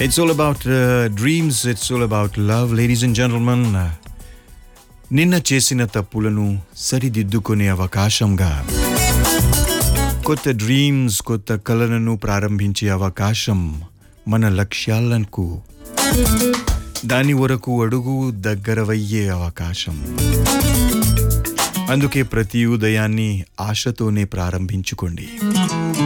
It's all about dreams, it's all about love, ladies and gentlemen. నిన్న చేసిన తప్పులను సరిదిద్దుకునే అవకాశంగా కొత్త డ్రీమ్స్, కొత్త కలలను ప్రారంభించే అవకాశం, మన లక్ష్యాలకు దాని వరకు అడుగు దగ్గరవయ్యే అవకాశం. అందుకే ప్రతి ఉదయాన్ని ఆశతోనే ప్రారంభించుకోండి.